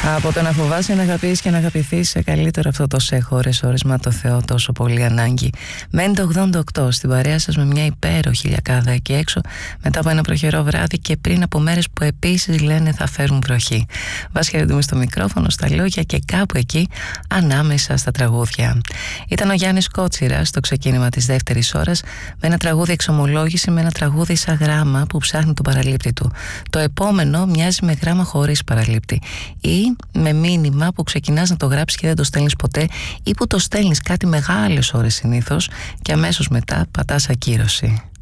Από το να φοβάσαι να αγαπήσεις και να αγαπηθείς, καλύτερο αυτό το σε ώρες μα το Θεό τόσο πολύ ανάγκη. Μένει το 88 στην παρέα σας με μια υπέροχη λιακάδα εκεί έξω, μετά από ένα προχερό βράδυ και πριν από μέρες που επίσης λένε θα φέρουν βροχή. Βάση χαιρετούμε στο μικρόφωνο, στα λόγια και κάπου εκεί ανάμεσα στα τραγούδια. Ήταν ο Γιάννης Κότσιρας στο ξεκίνημα της δεύτερης ώρας με ένα τραγούδι εξομολόγηση, με ένα τραγούδι σαν γράμμα που ψάχνει τον παραλήπτη του. Το επόμενο μοιάζει με γράμμα χωρίς παραλήπτη ή με μήνυμα που ξεκινάς να το γράψεις και δεν το στέλνεις ποτέ, ή που το στέλνεις κάτι μεγάλες ώρες συνήθως και αμέσως μετά πατάς ακύρωση.